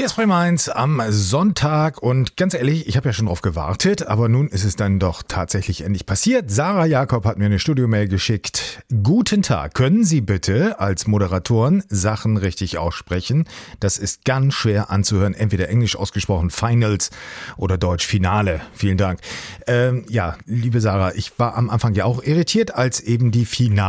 Hier ist Bremen 1 am Sonntag und ganz ehrlich, ich habe ja schon drauf gewartet, aber nun ist es dann doch tatsächlich endlich passiert. Sarah Jakob hat mir eine Studiomail geschickt. Guten Tag, können Sie bitte als Moderatoren Sachen richtig aussprechen? Das ist ganz schwer anzuhören, entweder englisch ausgesprochen Finals oder deutsch Finale. Vielen Dank. Ja, liebe Sarah, ich war am Anfang ja auch irritiert, als eben die Finale